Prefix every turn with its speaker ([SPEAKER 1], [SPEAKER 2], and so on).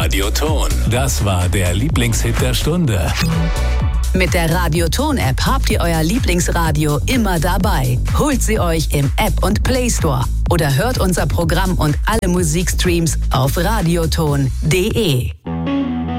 [SPEAKER 1] Radioton. Das war der Lieblingshit der Stunde.
[SPEAKER 2] Mit der Radioton-App habt ihr euer Lieblingsradio immer dabei. Holt sie euch im App- und Play-Store oder hört unser Programm und alle Musikstreams auf radioton.de.